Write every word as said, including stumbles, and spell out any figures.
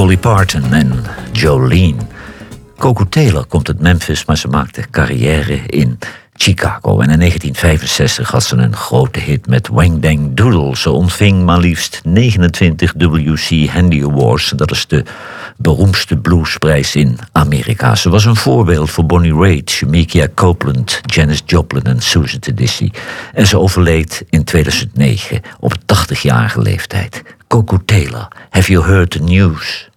Dolly Parton en Jolene. Coco Taylor komt uit Memphis, maar ze maakte carrière in Chicago. En in negentien vijfenzestig had ze een grote hit met Wang Dang Doodle. Ze ontving maar liefst negenentwintig W C Handy Awards. Dat is de beroemdste bluesprijs in Amerika. Ze was een voorbeeld voor Bonnie Raitt, Shemekia Copeland, Janis Joplin en Susan Tedeschi. En ze overleed in tweeduizend negen op tachtigjarige leeftijd. Coco Taylor, have you heard the news?